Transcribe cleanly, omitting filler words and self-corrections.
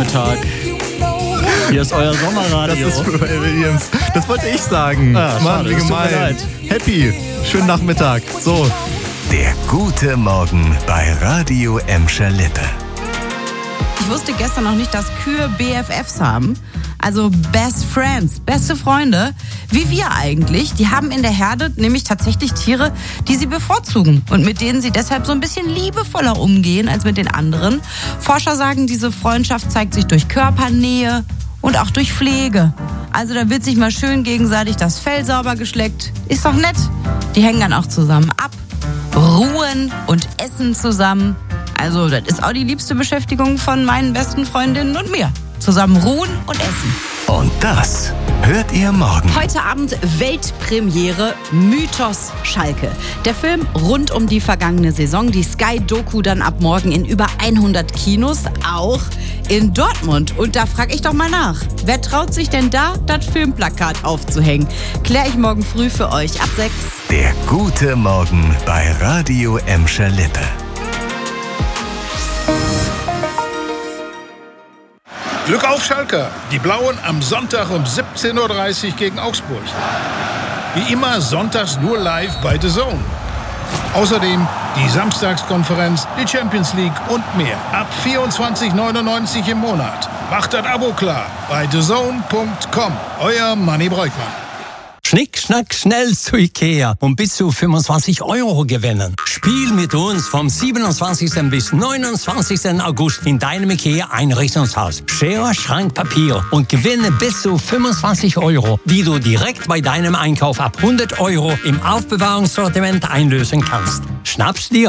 Nachmittag. Hier ist euer Sommerradio. Das ist Pharrell Williams. Das wollte ich sagen. Ah, Mann, wie es tut mir gemein. leid. Happy. Schönen Nachmittag. So. Der gute Morgen bei Radio Emscher Lippe. Ich wusste gestern noch nicht, dass Kühe BFFs haben. Also Best Friends, beste Freunde. Wie wir eigentlich. Die haben in der Herde nämlich tatsächlich Tiere, die sie bevorzugen. Und mit denen sie deshalb so ein bisschen liebevoller umgehen als mit den anderen. Forscher sagen, diese Freundschaft zeigt sich durch Körpernähe und auch durch Pflege. Also da wird sich mal schön gegenseitig das Fell sauber geschleckt. Ist doch nett. Die hängen dann auch zusammen ab, ruhen und essen zusammen. Also das ist auch die liebste Beschäftigung von meinen besten Freundinnen und mir. Zusammen ruhen und essen. Und das hört ihr morgen. Heute Abend Weltpremiere Mythos Schalke. Der Film rund um die vergangene Saison. Die Sky-Doku dann ab morgen in über 100 Kinos, auch in Dortmund. Und da frage ich doch mal nach. Wer traut sich denn da, das Filmplakat aufzuhängen? Klär ich morgen früh für euch ab 6. Der gute Morgen bei Radio Emscher Lippe. Glück auf Schalke! Die Blauen am Sonntag um 17.30 Uhr gegen Augsburg. Wie immer sonntags nur live bei The Zone. Außerdem die Samstagskonferenz, die Champions League und mehr. Ab 24,99 im Monat. Macht das Abo klar bei thezone.com. Euer Manni Breukmann. Schnick, schnack, schnell zu Ikea und bis zu 25 € gewinnen. Spiel mit uns vom 27. bis 29. August in deinem Ikea-Einrichtungshaus. Schere, Schrank, Papier und gewinne bis zu 25 €, die du direkt bei deinem Einkauf ab 100 € im Aufbewahrungssortiment einlösen kannst. Schnapp's dir!